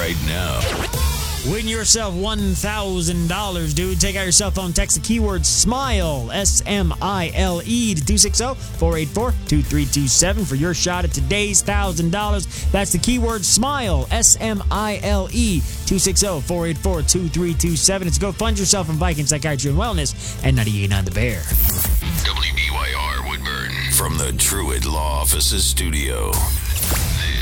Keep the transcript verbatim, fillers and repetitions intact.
right now. Win yourself one thousand dollars, dude. Take out your cell phone, text the keyword SMILE, S M I L E, to two six zero, four eight four, two three two seven for your shot at today's one thousand dollars. That's the keyword SMILE, S M I L E, two six zero, four eight four, two three two seven. It's Go Fund Yourself in Viking Psychiatry and Wellness and ninety-eight point nine The Bear. W B Y R Woodburn from the Truett Law Offices studio.